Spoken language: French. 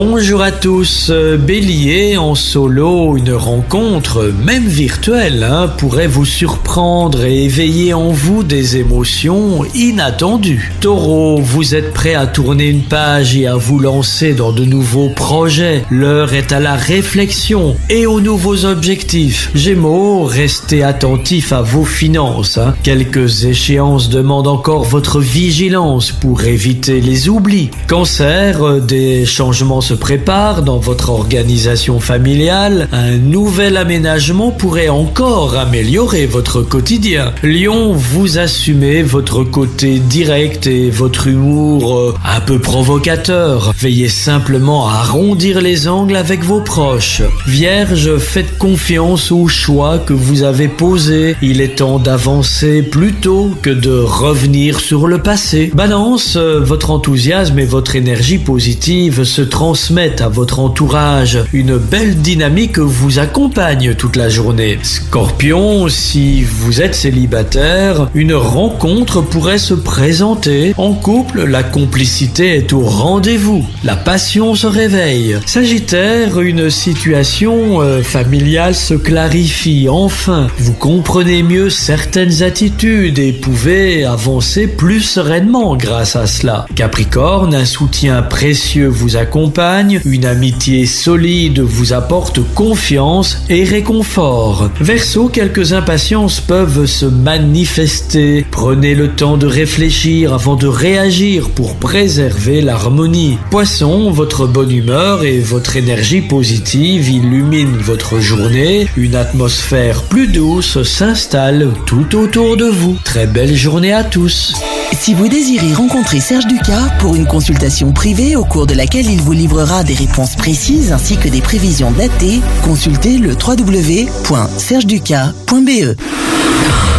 Bonjour à tous, Bélier, en solo, une rencontre, même virtuelle, pourrait vous surprendre et éveiller en vous des émotions inattendues. Taureau, vous êtes prêt à tourner une page et à vous lancer dans de nouveaux projets. L'heure est à la réflexion et aux nouveaux objectifs. Gémeaux, restez attentifs à vos finances. Quelques échéances demandent encore votre vigilance pour éviter les oublis. Cancer, des changements se prépare dans votre organisation familiale, un nouvel aménagement pourrait encore améliorer votre quotidien. Lion, vous assumez votre côté direct et votre humour un peu provocateur. Veillez simplement à arrondir les angles avec vos proches. Vierge, faites confiance aux choix que vous avez posés. Il est temps d'avancer plutôt que de revenir sur le passé. Balance, votre enthousiasme et votre énergie positive se transmettent à votre entourage. Une belle dynamique vous accompagne toute la journée. Scorpion, si vous êtes célibataire, une rencontre pourrait se présenter. En couple, la complicité est au rendez-vous. La passion se réveille. Sagittaire, une situation familiale se clarifie. Enfin, vous comprenez mieux certaines attitudes et pouvez avancer plus sereinement grâce à cela. Capricorne, un soutien précieux vous accompagne. Une amitié solide vous apporte confiance et réconfort. Verseau, quelques impatiences peuvent se manifester. Prenez le temps de réfléchir avant de réagir pour préserver l'harmonie. Poisson, votre bonne humeur et votre énergie positive illuminent votre journée. Une atmosphère plus douce s'installe tout autour de vous. Très belle journée à tous. Si vous désirez rencontrer Serge Ducas pour une consultation privée au cours de laquelle il vous livrera des réponses précises ainsi que des prévisions datées, consultez le www.sergeducas.be.